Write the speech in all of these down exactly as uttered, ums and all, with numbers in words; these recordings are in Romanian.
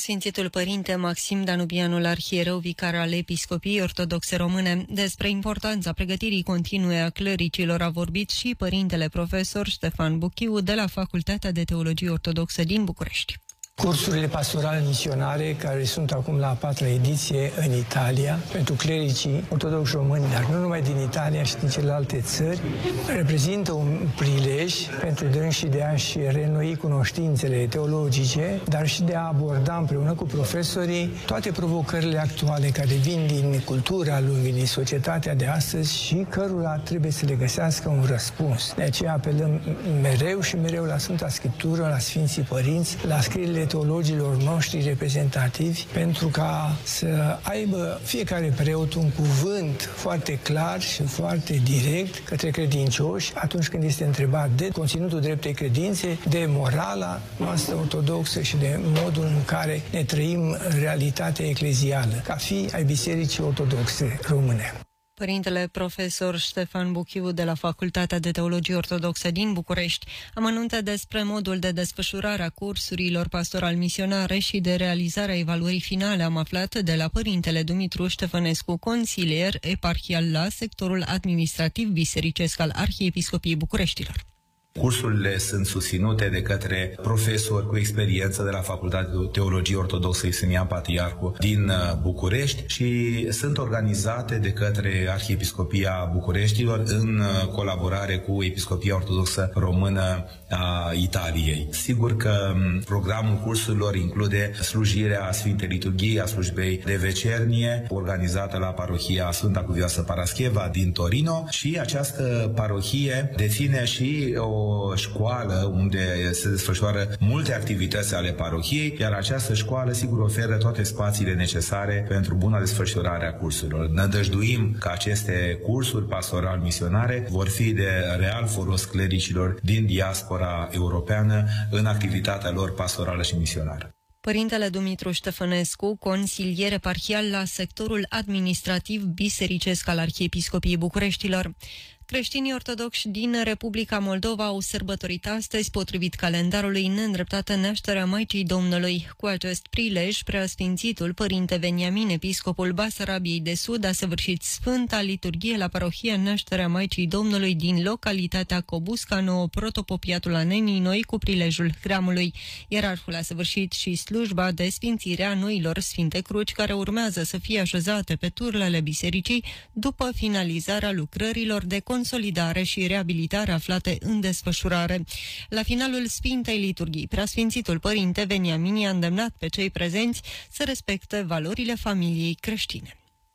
Preasfințitul Părinte Maxim Danubianul, arhiereu vicar al Episcopiei Ortodoxe Române, despre importanța pregătirii continue a clericilor a vorbit și părintele profesor Ștefan Buchiu de la Facultatea de Teologie Ortodoxă din București. Cursurile pastorale misionare, care sunt acum la a patra ediție în Italia, pentru clericii ortodoxi români, dar nu numai din Italia și din celelalte țări, reprezintă un prilej pentru dânsii de a-și reînnoi cunoștințele teologice, dar și de a aborda împreună cu profesorii toate provocările actuale care vin din cultura lumii, din societatea de astăzi și cărora trebuie să le găsească un răspuns. De aceea apelăm mereu și mereu la Sfânta Scriptură, la Sfinții Părinți, la scrierile teologilor noștri reprezentativi, pentru ca să aibă fiecare preot un cuvânt foarte clar și foarte direct către credincioși atunci când este întrebat de conținutul dreptei credințe, de morala noastră ortodoxă și de modul în care ne trăim realitatea eclezială, ca fii ai Bisericii Ortodoxe Române. Părintele profesor Ștefan Buchiu de la Facultatea de Teologie Ortodoxă din București amănuntă despre modul de desfășurare a cursurilor pastoral-misionare și de realizarea evaluării finale am aflat de la părintele Dumitru Ștefănescu, consilier eparhial la sectorul administrativ bisericesc al Arhiepiscopiei Bucureștilor. Cursurile sunt susținute de către profesori cu experiență de la Facultatea de Teologie Ortodoxă Iulian Patriarhu din București și sunt organizate de către Arhiepiscopia Bucureștilor în colaborare cu Episcopia Ortodoxă Română a Italiei. Sigur că programul cursurilor include slujirea Sfintei Liturghii, a slujbei de vecernie, organizată la parohia Sfânta Cuvioasă Parascheva din Torino, și această parohie deține și o o școală unde se desfășoară multe activități ale parohiei, iar această școală sigur oferă toate spațiile necesare pentru buna desfășurare a cursurilor. Nădăjduim că aceste cursuri pastoral misionare vor fi de real folos clericilor din diaspora europeană în activitatea lor pastorală și misionară. Părintele Dumitru Ștefănescu, consilier eparhial la sectorul administrativ bisericesc al Arhiepiscopiei Bucureștilor. Creștinii ortodoxi din Republica Moldova au sărbătorit astăzi, potrivit calendarului, neîndreptată nașterea Maicii Domnului. Cu acest prilej, Preasfințitul Părinte Veniamin, episcopul Basarabiei de Sud, a săvârșit Sfânta Liturghie la parohia Nașterea Maicii Domnului din localitatea Cobusca Nouă, protopopiatul Anenii Noi, cu prilejul hramului. Ierarhul a săvârșit și slujba de sfințire a noilor Sfinte Cruci, care urmează să fie așezate pe turlele bisericii după finalizarea lucrărilor de consolidare și reabilitare aflate în desfășurare. La finalul Sfintei Liturghii, Preasfințitul Părinte Veniamin i-a îndemnat pe cei prezenți să respecte valorile familiei creștine.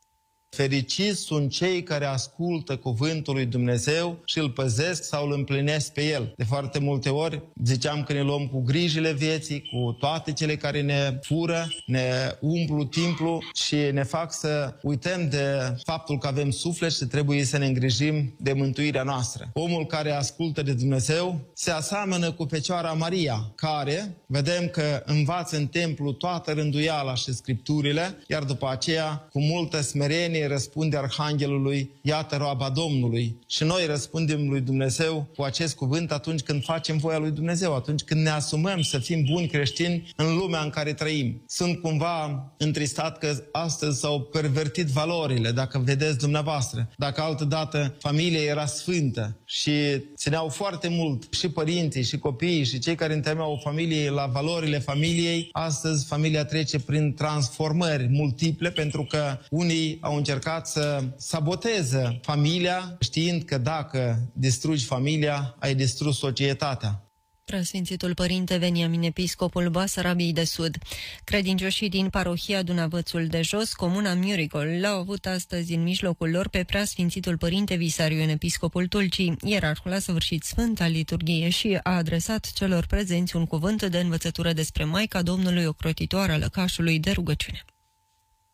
Fericiți sunt cei care ascultă cuvântul lui Dumnezeu și îl păzesc sau îl împlinesc pe el. De foarte multe ori ziceam că ne luăm cu grijile vieții, cu toate cele care ne fură, ne umplu timpul și ne fac să uităm de faptul că avem suflet și trebuie să ne îngrijim de mântuirea noastră. Omul care ascultă de Dumnezeu se aseamănă cu Fecioara Maria, care vedem că învață în templu toată rânduiala și scripturile, iar după aceea, cu multă smerenie, răspunde Arhanghelului: iată roaba Domnului. Și noi răspundem lui Dumnezeu cu acest cuvânt atunci când facem voia lui Dumnezeu, atunci când ne asumăm să fim buni creștini în lumea în care trăim. Sunt cumva întristat că astăzi s-au pervertit valorile, dacă vedeți dumneavoastră. Dacă altădată familia era sfântă și țineau foarte mult și părinții și copiii și cei care întemeiau o familie la valorile familiei, astăzi familia trece prin transformări multiple, pentru că unii au încercat încercat să saboteze familia, știind că dacă distrugi familia, ai distrus societatea. Preasfințitul Părinte Veniamin, episcopul Basarabiei de Sud. Credincioșii din parohia Dunavățul de Jos, comuna Muricol, l-au avut astăzi în mijlocul lor pe Preasfințitul Părinte Visarion, episcopul Tulcii. Ierarhul a săvârșit Sfânta Liturghie și a adresat celor prezenți un cuvânt de învățătură despre Maica Domnului, ocrotitoarea lăcașului de rugăciune.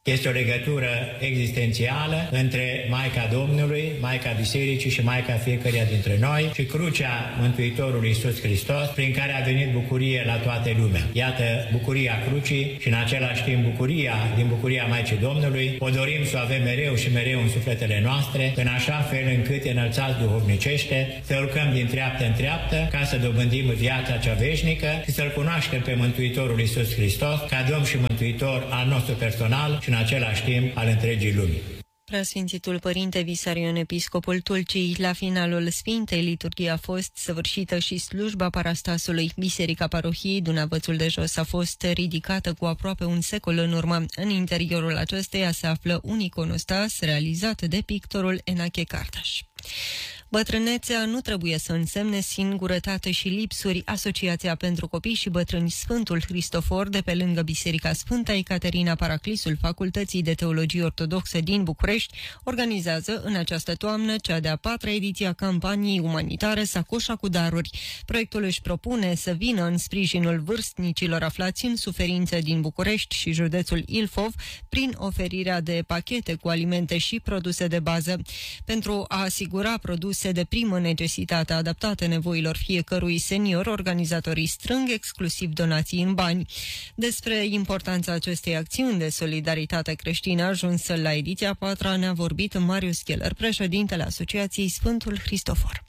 Este o legătură existențială între Maica Domnului, Maica Bisericii și Maica fiecăruia dintre noi și crucea Mântuitorului Iisus Hristos, prin care a venit bucurie la toată lumea. Iată bucuria crucii și în același timp bucuria din bucuria Maicii Domnului. O dorim să o avem mereu și mereu în sufletele noastre, în așa fel încât, înălțați duhovnicește, să urcăm din treaptă în treaptă ca să dobândim viața cea veșnică și să-L cunoaștem pe Mântuitorul Iisus Hristos ca Domn și Mântuitor al nostru personal și în același timp al întregii lumii. Preasfințitul Părinte Visarion, episcopul Tulcii, la finalul Sfintei Liturghii a fost săvârșită și slujba parastasului. Biserica parohiei Dunavățul de Jos a fost ridicată cu aproape un secol în urmă. În interiorul acesteia se află un iconostas realizat de pictorul Enache Cartaș. Bătrânețea nu trebuie să însemne singurătate și lipsuri. Asociația pentru Copii și Bătrâni Sfântul Hristofor, de pe lângă Biserica Sfânta Ecaterina Paraclisul Facultății de Teologie Ortodoxe din București, organizează în această toamnă cea de-a patra ediție a campaniei umanitare Sacoșa cu daruri. Proiectul își propune să vină în sprijinul vârstnicilor aflați în suferință din București și județul Ilfov prin oferirea de pachete cu alimente și produse de bază. Pentru a asigura produse de primă necesitate adaptate nevoilor fiecărui senior, organizatorii strâng exclusiv donații în bani. Despre importanța acestei acțiuni de solidaritate creștină ajunsă la ediția a patra ne-a vorbit Marius Keller, președintele Asociației Sfântul Hristofor.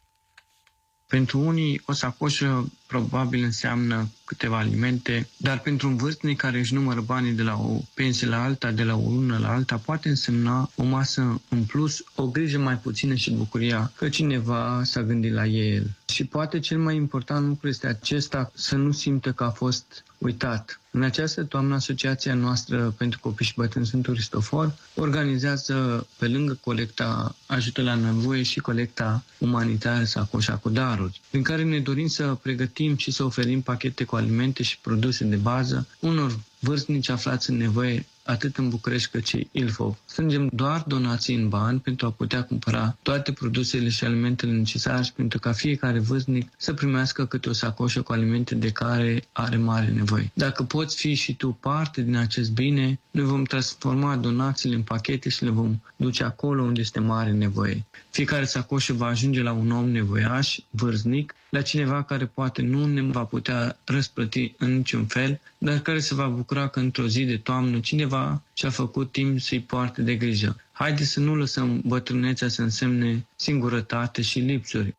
Pentru unii, o sacoșă probabil înseamnă câteva alimente, dar pentru un vârstnic care își numără banii de la o pensie la alta, de la o lună la alta, poate însemna o masă în plus, o grijă mai puțină și bucuria că cineva s-a gândit la el. Și poate cel mai important lucru este acesta, să nu simtă că a fost uitat. În această toamnă, Asociația noastră pentru Copii și Bătrâni Sfântul Hristofor organizează, pe lângă colecta ajută la nevoie, și colecta umanitară Sacoșa cu daruri, prin care ne dorim să pregătim și să oferim pachete cu alimente și produse de bază unor vârstnici aflați în nevoie atât în București cât și Ilfov. Strângem doar donații în bani pentru a putea cumpăra toate produsele și alimentele necesare și pentru ca fiecare vârstnic să primească câte o sacoșă cu alimente de care are mare nevoie. Dacă poți fi și tu parte din acest bine, noi vom transforma donațiile în pachete și le vom duce acolo unde este mare nevoie. Fiecare sacoșă va ajunge la un om nevoiaș, vârstnic, la cineva care poate nu ne va putea răsplăti în niciun fel, dar care se va bucura că într-o zi de toamnă cineva și-a făcut timp să-i poarte de grijă. Haideți să nu lăsăm bătrânețea să însemne singurătate și lipsuri.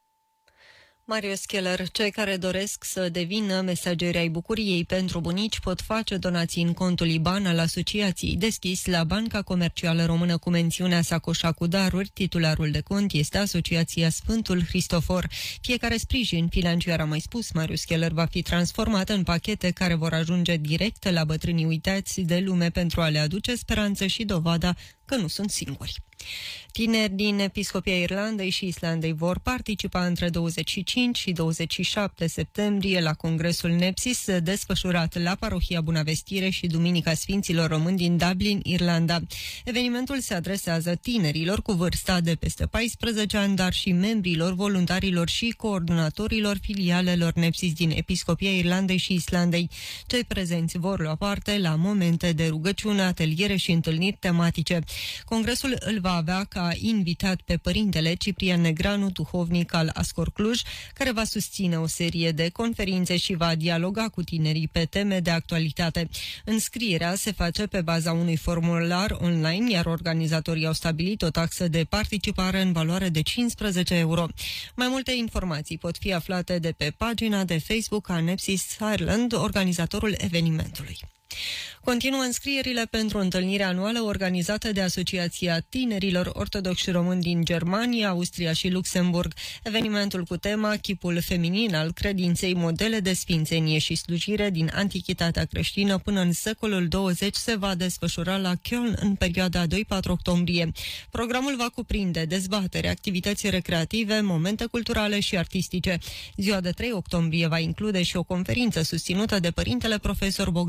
Marius Keller, cei care doresc să devină mesageri ai bucuriei pentru bunici pot face donații în contul I B A N al asociației, deschis la Banca Comercială Română cu mențiunea Sacoșa cu daruri. Titularul de cont este Asociația Sfântul Hristofor. Fiecare sprijin financiar, a mai spus Marius Keller, va fi transformat în pachete care vor ajunge direct la bătrânii uitați de lume pentru a le aduce speranță și dovada că nu sunt singuri. Tineri din Episcopia Irlandei și Islandei vor participa între douăzeci și cinci și douăzeci și șapte septembrie la Congresul Nepsis, desfășurat la Parohia Bunavestire și Duminica Sfinților Români din Dublin, Irlanda. Evenimentul se adresează tinerilor cu vârsta de peste paisprezece ani, dar și membrilor, voluntarilor și coordonatorilor filialelor Nepsis din Episcopia Irlandei și Islandei. Cei prezenți vor lua parte la momente de rugăciune, ateliere și întâlniri tematice. Congresul îl va avea ca invitat pe părintele Ciprian Negranu, duhovnic al Ascor Cluj, care va susține o serie de conferințe și va dialoga cu tinerii pe teme de actualitate. Înscrierea se face pe baza unui formular online, iar organizatorii au stabilit o taxă de participare în valoare de cincisprezece euro. Mai multe informații pot fi aflate de pe pagina de Facebook a Nepsis Ireland, organizatorul evenimentului. Continuă înscrierile pentru întâlnirea anuală organizată de Asociația Tinerilor Ortodoxi Români din Germania, Austria și Luxemburg. Evenimentul cu tema Chipul feminin al credinței, modele de sfințenie și slujire din antichitatea creștină până în secolul douăzeci se va desfășura la Köln în perioada doi patru octombrie. Programul va cuprinde dezbatere, activități recreative, momente culturale și artistice. Ziua de trei octombrie va include și o conferință susținută de părintele profesor Bogdan Tătaru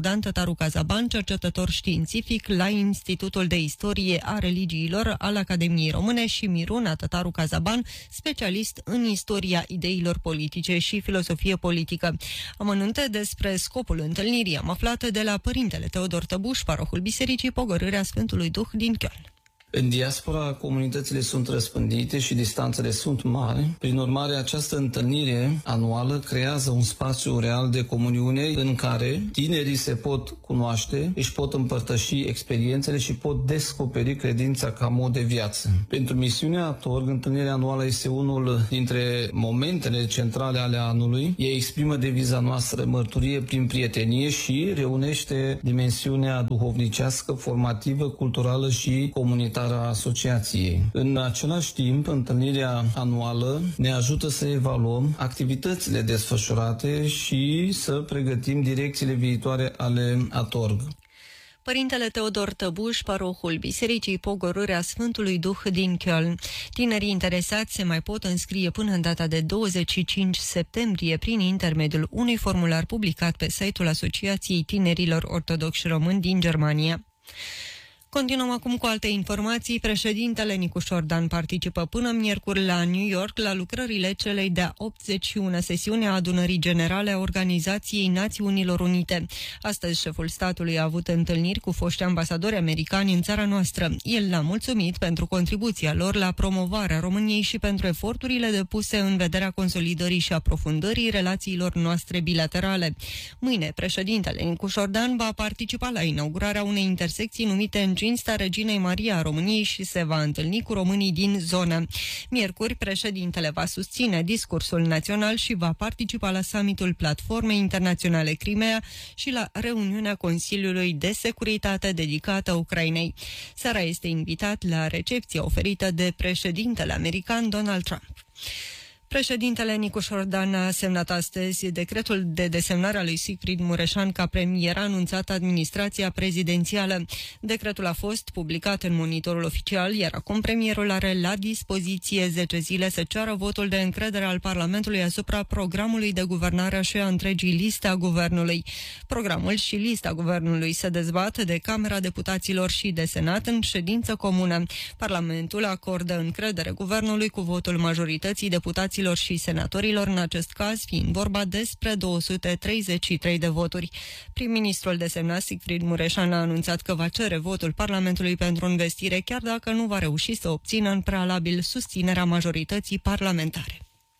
Tătaru Cazaban, cercetător științific la Institutul de Istorie a Religiilor al Academiei Române, și Miruna Tătaru Cazaban, specialist în istoria ideilor politice și filosofie politică. Amănunte despre scopul întâlnirii am aflat de la părintele Teodor Tăbuș, parohul Bisericii Pogorârea Sfântului Duh din Köln. În diaspora, comunitățile sunt răspândite și distanțele sunt mari. Prin urmare, această întâlnire anuală creează un spațiu real de comuniune în care tinerii se pot cunoaște, își pot împărtăși experiențele și pot descoperi credința ca mod de viață. Pentru misiunea Atorg, întâlnirea anuală este unul dintre momentele centrale ale anului. Ea exprimă deviza noastră mărturie prin prietenie și reunește dimensiunea duhovnicească, formativă, culturală și comunitară a asociației. În același timp, întâlnirea anuală ne ajută să evaluăm activitățile desfășurate și să pregătim direcțiile viitoare ale Atorg. Părintele Teodor Tăbuș, parohul Bisericii Pogorârea Sfântului Duh din Köln. Tinerii interesați se mai pot înscrie până în data de douăzeci și cinci septembrie prin intermediul unui formular publicat pe site-ul Asociației Tinerilor Ortodoxi Români din Germania. Continuăm acum cu alte informații. Președintele Nicușor Dan participă până miercuri la New York la lucrările celei de-a optzeci și una sesiune a adunării generale a Organizației Națiunilor Unite. Astăzi, șeful statului a avut întâlniri cu foști ambasadori americani în țara noastră. El l-a mulțumit pentru contribuția lor la promovarea României și pentru eforturile depuse în vederea consolidării și aprofundării relațiilor noastre bilaterale. Mâine, președintele Nicușor Dan va participa la inaugurarea unei intersecții numite în cinstea Reginei Maria a României și se va întâlni cu românii din zonă. Miercuri, președintele va susține discursul național și va participa la summitul Platformei Internaționale Crimea și la reuniunea Consiliului de Securitate dedicată Ucrainei. Seara este invitat la recepția oferită de președintele american Donald Trump. Președintele Nicușor Dan a semnat astăzi decretul de desemnare a lui Sigfrid Mureșan ca premier, a anunțat administrația prezidențială. Decretul a fost publicat în Monitorul Oficial, iar acum premierul are la dispoziție zece zile să ceară votul de încredere al Parlamentului asupra programului de guvernare și a întregii liste a guvernului. Programul și lista guvernului se dezbat de Camera Deputaților și de Senat în ședință comună. Parlamentul acordă încredere guvernului cu votul majorității deputaților și senatorilor, în acest caz fiind vorba despre două sute treizeci și trei de voturi. Prim-ministrul desemnat Sigfrid Mureșan a anunțat că va cere votul Parlamentului pentru investire, chiar dacă nu va reuși să obțină în prealabil susținerea majorității parlamentare.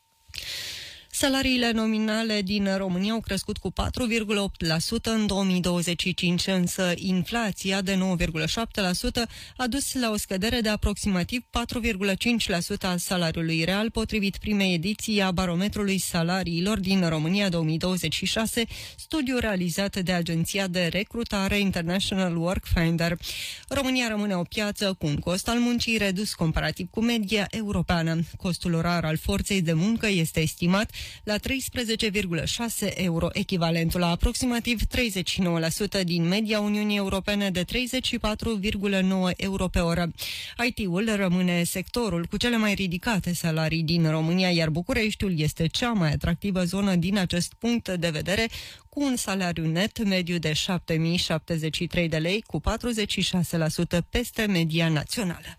Salariile nominale din România au crescut cu patru virgulă opt la sută în două mii douăzeci și cinci, însă inflația de nouă virgulă șapte la sută a dus la o scădere de aproximativ patru virgulă cinci la sută a salariului real, potrivit primei ediții a Barometrului Salariilor din România două mii douăzeci și șase, studiu realizat de agenția de recrutare International Work Finder. România rămâne o piață cu un cost al muncii redus comparativ cu media europeană. Costul orar al forței de muncă este estimat la treisprezece virgulă șase euro, echivalentul la aproximativ treizeci și nouă la sută din media Uniunii Europene de treizeci și patru virgulă nouă euro pe oră. I T-ul rămâne sectorul cu cele mai ridicate salarii din România, iar Bucureștiul este cea mai atractivă zonă din acest punct de vedere, cu un salariu net mediu de șapte mii șaptezeci și trei de lei, cu patruzeci și șase la sută peste media națională.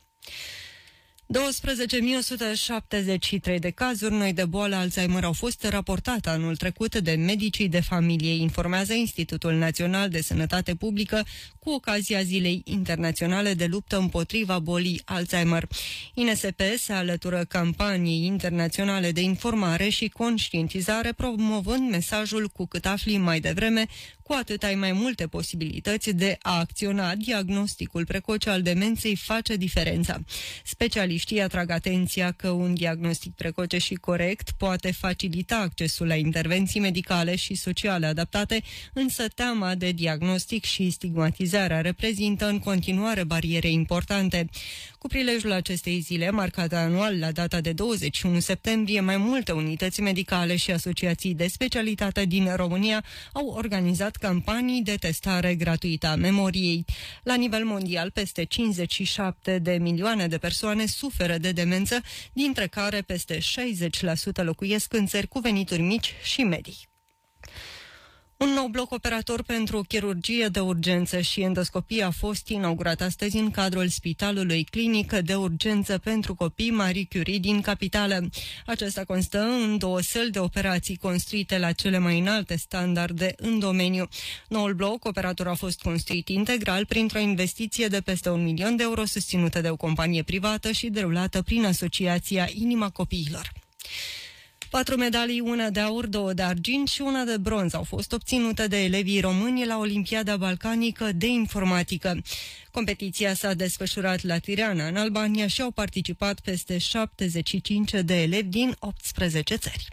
douăsprezece mii o sută șaptezeci și trei de cazuri noi de boală Alzheimer au fost raportate anul trecut de medicii de familie, informează Institutul Național de Sănătate Publică cu ocazia Zilei Internaționale de Luptă împotriva bolii Alzheimer. I N S P se alătură campaniei internaționale de informare și conștientizare, promovând mesajul cu cât afli mai devreme, cu atât ai mai multe posibilități de a acționa. Diagnosticul precoce al demenței face diferența. Specialiștii atrag atenția că un diagnostic precoce și corect poate facilita accesul la intervenții medicale și sociale adaptate, însă teama de diagnostic și stigmatizarea reprezintă în continuare bariere importante. Cu prilejul acestei zile, marcată anual la data de douăzeci și unu septembrie, mai multe unități medicale și asociații de specialitate din România au organizat campanii de testare gratuită a memoriei. La nivel mondial, peste cincizeci și șapte de milioane de persoane suferă de demență, dintre care peste șaizeci la sută locuiesc în țări cu venituri mici și medii. Un nou bloc operator pentru chirurgie de urgență și endoscopie a fost inaugurat astăzi în cadrul Spitalului Clinic de Urgență pentru Copii Marie Curie din capitală. Acesta constă în două săli de operații construite la cele mai înalte standarde în domeniu. Noul bloc operator a fost construit integral printr-o investiție de peste un milion de euro susținută de o companie privată și derulată prin Asociația Inima Copiilor. Patru medalii, una de aur, două de argint și una de bronz au fost obținute de elevii români la Olimpiada Balcanică de Informatică. Competiția s-a desfășurat la Tirana, în Albania, și au participat peste șaptezeci și cinci de elevi din optsprezece țări.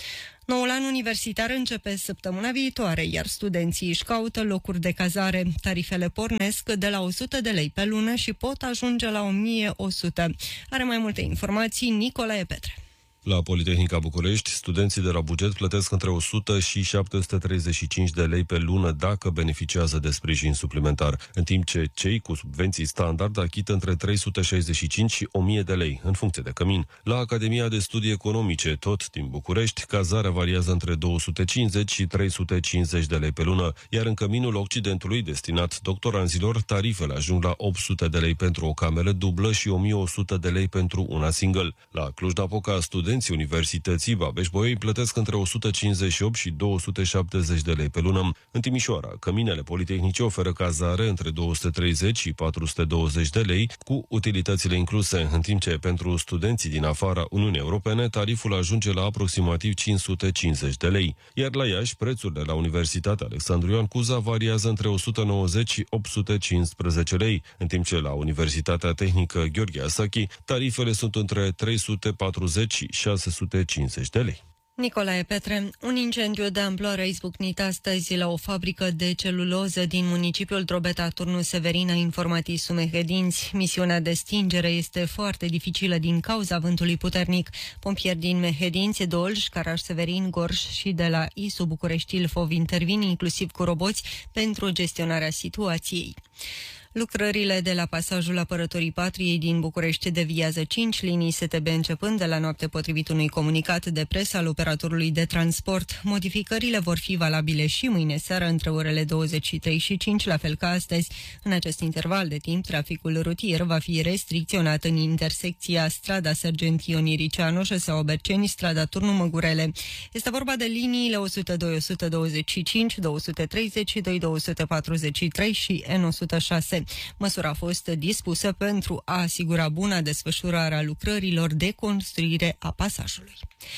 Noul an universitar începe săptămâna viitoare, iar studenții își caută locuri de cazare. Tarifele pornesc de la o sută de lei pe lună și pot ajunge la o mie o sută. Are mai multe informații Nicolae Petre. La Politehnica București, studenții de la buget plătesc între o sută și șapte sute treizeci și cinci de lei pe lună dacă beneficiază de sprijin suplimentar, în timp ce cei cu subvenții standard achită între trei sute șaizeci și cinci și o mie de lei, în funcție de cămin. La Academia de Studii Economice, tot din București, cazarea variază între două sute cincizeci și trei sute cincizeci de lei pe lună, iar în căminul Occidentului, destinat doctoranzilor, tarifele ajung la opt sute de lei pentru o cameră dublă și o mie o sută de lei pentru una single. La Cluj-Napoca, studenții Studenții Universității Babeș-Bolyai plătesc între o sută cincizeci și opt și două sute șaptezeci de lei pe lună. În Timișoara, căminele politehnice oferă cazare între două sute treizeci și patru sute douăzeci de lei, cu utilitățile incluse, în timp ce pentru studenții din afara Uniunii Europene tariful ajunge la aproximativ cinci sute cincizeci de lei. Iar la Iași, prețurile la Universitatea Alexandru Ioan Cuza variază între o sută nouăzeci și opt sute cincisprezece lei, în timp ce la Universitatea Tehnică Gheorghe Asachi tarifele sunt între trei sute patruzeci și șase sute cincizeci de lei. Nicolae Petre, un incendiu de amploare a izbucnit astăzi la o fabrică de celuloză din municipiul Drobeta, Turnul Severin, a informat Isu Mehedinți. Misiunea de stingere este foarte dificilă din cauza vântului puternic. Pompieri din Mehedinți, Dolj, Caraș-Severin, Gorj și de la Isu București Ilfov intervin inclusiv cu roboți pentru gestionarea situației. Lucrările de la pasajul Apărătorii Patriei din București deviază cinci linii S T B începând de la noapte, potrivit unui comunicat de presă al operatorului de transport. Modificările vor fi valabile și mâine seară între orele douăzeci și trei și cinci, la fel ca astăzi. În acest interval de timp, traficul rutier va fi restricționat în intersecția strada Sergent Ion Iricianu, șoseaua Berceni, strada Turnu Măgurele. Este vorba de liniile o sută doi, o sută douăzeci și cinci, două sute treizeci și doi, două sute patruzeci și trei și N o sută șase. Măsura a fost dispusă pentru a asigura buna desfășurare a lucrărilor de construire a pasajului.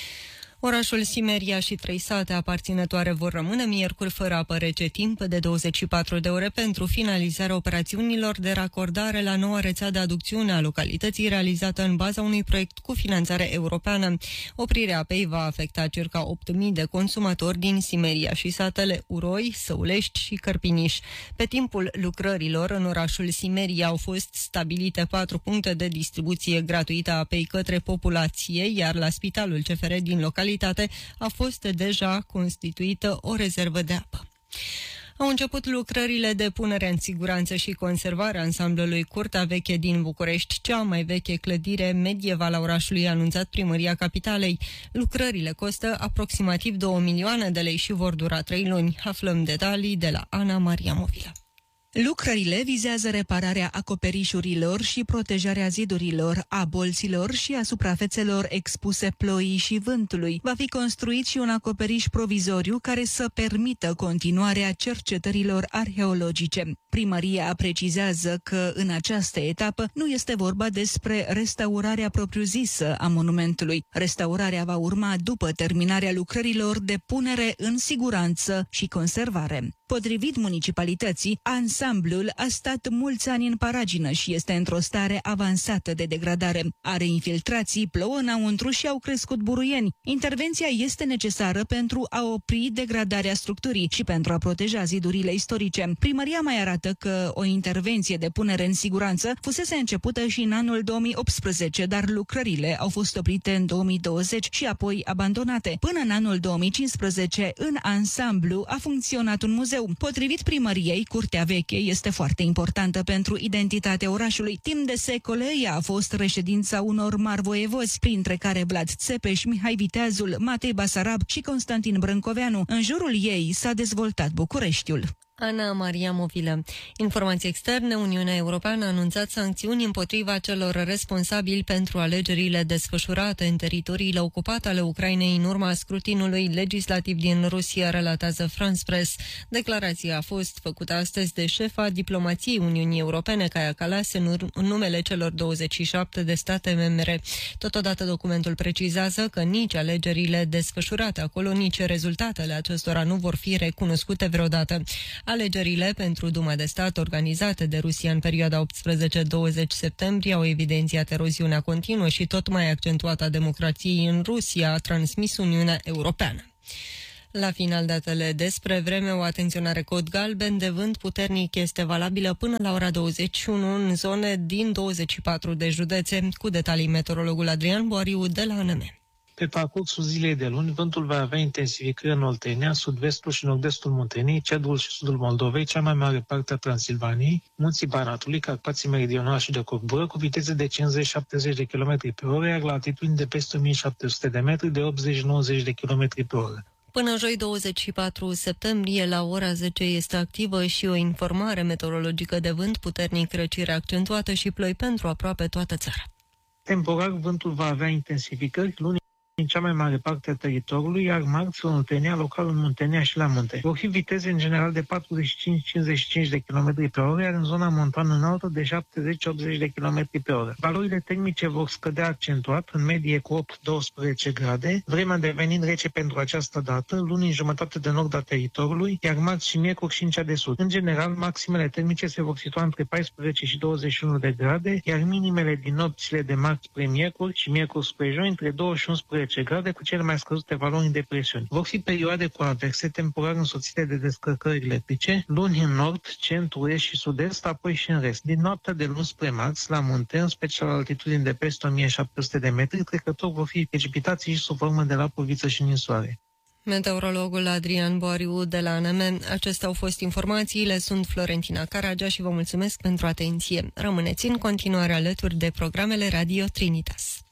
Orașul Simeria și trei sate aparținătoare vor rămâne miercuri fără apă rece timp de douăzeci și patru de ore pentru finalizarea operațiunilor de racordare la noua rețea de aducțiune a localității realizată în baza unui proiect cu finanțare europeană. Oprirea apei va afecta circa opt mii de consumatori din Simeria și satele Uroi, Săulești și Cărpiniș. Pe timpul lucrărilor, în orașul Simeria au fost stabilite patru puncte de distribuție gratuită a apei către populație, iar la Spitalul C F R din localitate a fost deja constituită o rezervă de apă. Au început lucrările de punere în siguranță și conservare a ansamblului Curtea Veche din București, cea mai veche clădire medievală a orașului, a anunțat Primăria Capitalei. Lucrările costă aproximativ două milioane de lei și vor dura trei luni. Aflăm detalii de la Ana Maria Movila. Lucrările vizează repararea acoperișurilor și protejarea zidurilor, a bolților și a suprafețelor expuse ploii și vântului. Va fi construit și un acoperiș provizoriu care să permită continuarea cercetărilor arheologice. Primăria precizează că în această etapă nu este vorba despre restaurarea propriu-zisă a monumentului. Restaurarea va urma după terminarea lucrărilor de punere în siguranță și conservare. Potrivit municipalității, ansamblul a stat mulți ani în paragină și este într-o stare avansată de degradare. Are infiltrații, plouă înăuntru și au crescut buruieni. Intervenția este necesară pentru a opri degradarea structurii și pentru a proteja zidurile istorice. Primăria mai arată că o intervenție de punere în siguranță fusese începută și în anul două mii optsprezece, dar lucrările au fost oprite în două mii douăzeci și apoi abandonate. Până în anul două mii cincisprezece, în ansamblu a funcționat un muzeu. său. Potrivit primăriei, Curtea Veche este foarte importantă pentru identitatea orașului. Timp de secole, ea a fost reședința unor mari voievozi, printre care Vlad Țepeș, Mihai Viteazul, Matei Basarab și Constantin Brâncoveanu. În jurul ei s-a dezvoltat Bucureștiul. Ana Maria Movilă. Informații externe, Uniunea Europeană a anunțat sancțiuni împotriva celor responsabili pentru alegerile desfășurate în teritoriile ocupate ale Ucrainei în urma scrutinului legislativ din Rusia, relatează France Press. Declarația a fost făcută astăzi de șefa diplomației Uniunii Europene, Kaja Kallas, în, în numele celor douăzeci și șapte de state membre. Totodată, documentul precizează că nici alegerile desfășurate acolo, nici rezultatele acestora nu vor fi recunoscute vreodată. Alegerile pentru Duma de Stat organizate de Rusia în perioada optsprezece douăzeci septembrie au evidențiat eroziunea continuă și tot mai accentuată a democrației în Rusia, a transmis Uniunea Europeană. La final, datele despre vreme, o atenționare cod galben de vânt puternic este valabilă până la ora douăzeci și unu în zone din douăzeci și patru de județe. Cu detalii, meteorologul Adrian Boariu de la A N M. Pe parcursul zilei de luni, vântul va avea intensificări în Oltenia, sud-vestul și nord-estul Munteniei, centrul și sudul Moldovei, cea mai mare parte a Transilvaniei, munții Banatului, Carpații Meridionali și de Corbură, cu viteze de cincizeci șaptezeci de kilometri pe oră, iar la altitudini de peste o mie șapte sute de metri, de optzeci nouăzeci de kilometri pe oră. Până joi douăzeci și patru septembrie, la ora zece, este activă și o informare meteorologică de vânt puternic, răcire accentuată și ploi pentru aproape toată țara. Temporar, vântul va avea intensificări luni în cea mai mare parte a teritoriului, iar marți în Oltenia, local în Muntenia și la munte. Vor fi viteze în general de patruzeci și cinci cincizeci și cinci de kilometri pe oră, iar în zona montană înaltă de șaptezeci optzeci de kilometri pe oră. Valorile termice vor scădea accentuat, în medie cu opt douăsprezece grade, vremea devenind rece pentru această dată, luni în jumătate de nord a teritoriului, iar marți și miercuri și în cea de sud. În general, maximele termice se vor situa între paisprezece și douăzeci și unu de grade, iar minimele din nopțile de marți spre miercuri și miercuri spre joi între douăzeci și unsprezece grade, cu cele mai scăzute valori de presiuni. Vor fi perioade cu averse temporar însoțite de descărcări electrice, luni în nord, centru, est și sud-est, apoi și în rest. Din noaptea de luni spre marți, la munte, în special la altitudini de peste o mie șapte sute de metri, trecător vor fi precipitații și sub formă de lapoviță și ninsoare. Meteorologul Adrian Boariu de la A N M. Acestea au fost informațiile, sunt Florentina Caragea și vă mulțumesc pentru atenție. Rămâneți în continuare alături de programele Radio Trinitas.